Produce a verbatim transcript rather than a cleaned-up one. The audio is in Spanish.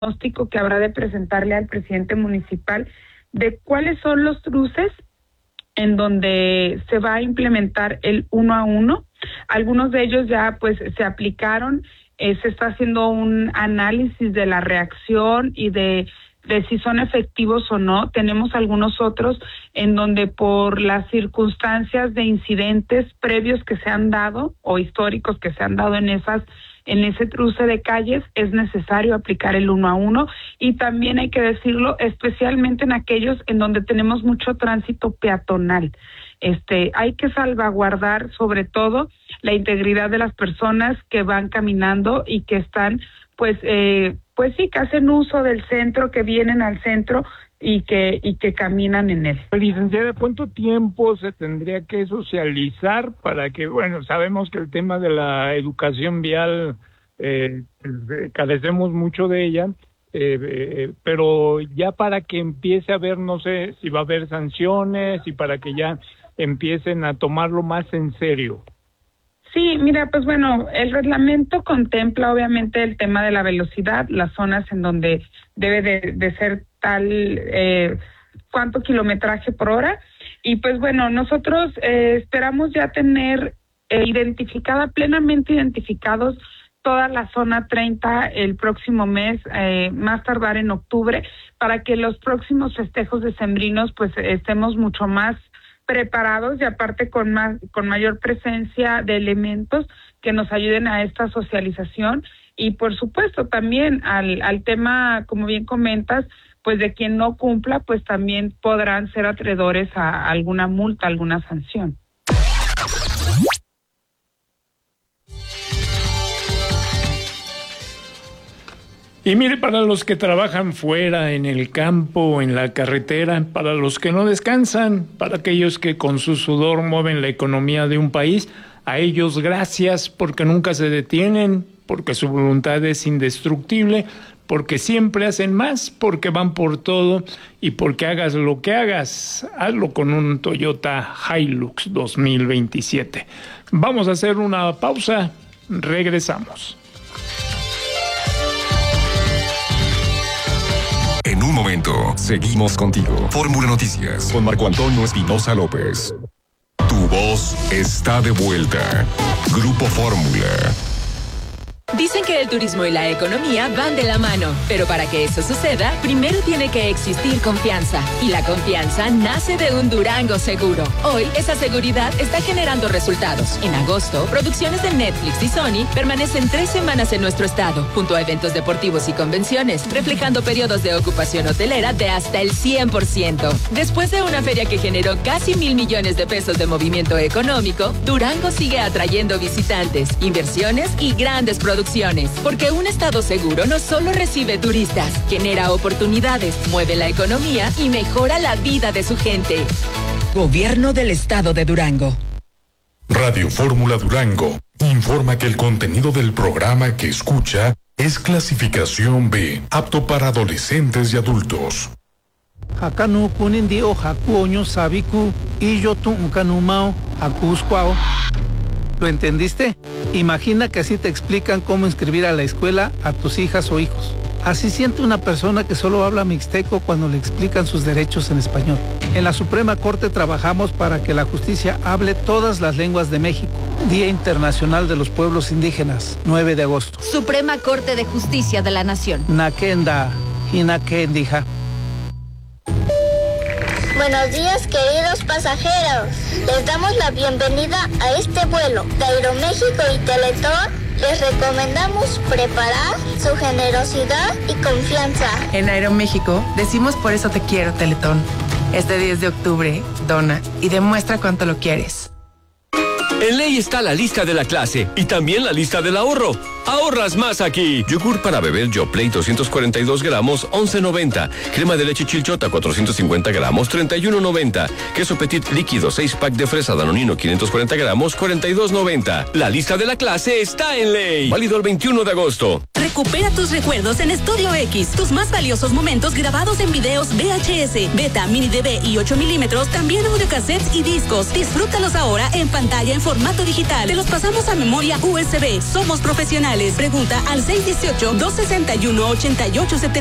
diagnóstico que habrá de presentarle al presidente municipal de cuáles son los cruces en donde se va a implementar el uno a uno. Algunos de ellos ya pues se aplicaron, eh, se está haciendo un análisis de la reacción y de de si son efectivos o no. Tenemos algunos otros en donde por las circunstancias de incidentes previos que se han dado o históricos que se han dado en esas en ese cruce de calles es necesario aplicar el uno a uno, y también hay que decirlo, especialmente en aquellos en donde tenemos mucho tránsito peatonal. Este, hay que salvaguardar sobre todo la integridad de las personas que van caminando y que están pues eh, pues sí, que hacen uso del centro, que vienen al centro y que y que caminan en él. Licenciada, ¿cuánto tiempo se tendría que socializar para que, bueno, sabemos que el tema de la educación vial, eh, carecemos mucho de ella, eh, eh, pero ya para que empiece a haber, no sé, si va a haber sanciones y para que ya empiecen a tomarlo más en serio? Sí, mira, pues bueno, el reglamento contempla obviamente el tema de la velocidad, las zonas en donde debe de, de ser tal eh, cuánto kilometraje por hora, y pues bueno, nosotros eh, esperamos ya tener eh, identificada, plenamente identificados toda la zona treinta el próximo mes, eh, más tardar en octubre, para que los próximos festejos decembrinos pues estemos mucho más preparados y aparte con más con mayor presencia de elementos que nos ayuden a esta socialización, y por supuesto también al al tema, como bien comentas, pues de quien no cumpla pues también podrán ser acreedores a alguna multa, alguna sanción. Y mire, para los que trabajan fuera, en el campo, en la carretera, para los que no descansan, para aquellos que con su sudor mueven la economía de un país, a ellos gracias, porque nunca se detienen, porque su voluntad es indestructible, porque siempre hacen más, porque van por todo, y porque hagas lo que hagas, hazlo con un Toyota Hilux dos mil veintisiete. Vamos a hacer una pausa, regresamos. En un momento, seguimos contigo. Fórmula Noticias con Marco Antonio Espinosa López. Tu voz está de vuelta. Grupo Fórmula. Dicen que el turismo y la economía van de la mano, pero para que eso suceda, primero tiene que existir confianza. Y la confianza nace de un Durango seguro. Hoy, esa seguridad está generando resultados. En agosto, producciones de Netflix y Sony permanecen tres semanas en nuestro estado, junto a eventos deportivos y convenciones, reflejando periodos de ocupación hotelera de hasta el cien por ciento. Después de una feria que generó casi mil millones de pesos de movimiento económico, Durango sigue atrayendo visitantes, inversiones y grandes producciones. Porque un estado seguro no solo recibe turistas, genera oportunidades, mueve la economía y mejora la vida de su gente. Gobierno del Estado de Durango. Radio Fórmula Durango informa que el contenido del programa que escucha es clasificación B, apto para adolescentes y adultos. Hakanu kunindio hakuoño sabiku y yo tu unkanumao hakuscuao. ¿Lo entendiste? Imagina que así te explican cómo inscribir a la escuela a tus hijas o hijos. Así siente una persona que solo habla mixteco cuando le explican sus derechos en español. En la Suprema Corte trabajamos para que la justicia hable todas las lenguas de México. Día Internacional de los Pueblos Indígenas, nueve de agosto. Suprema Corte de Justicia de la Nación. Nakenda, Hinakendija. Buenos días, queridos pasajeros. Les damos la bienvenida a este vuelo de Aeroméxico y Teletón. Les recomendamos preparar su generosidad y confianza. En Aeroméxico decimos por eso te quiero, Teletón. Este diez de octubre, dona y demuestra cuánto lo quieres. En Ley está la lista de la clase y también la lista del ahorro. Ahorras más aquí. Yogur para beber Yoplait doscientos cuarenta y dos gramos, once noventa. Crema de leche Chilchota cuatrocientos cincuenta gramos, treinta y uno noventa. Queso Petit líquido seis pack de fresa Danonino quinientos cuarenta gramos, cuarenta y dos noventa. La lista de la clase está en Ley. Válido el veintiuno de agosto. Recupera tus recuerdos en Estudio X. Tus más valiosos momentos grabados en videos V H S, Beta, Mini D V y ocho milímetros, también audiocassettes y discos. Disfrútalos ahora en pantalla en formato digital. Te los pasamos a memoria U S B. Somos profesionales. adicionales. Pregunta al seis uno ocho, dos seis uno, ocho ocho siete.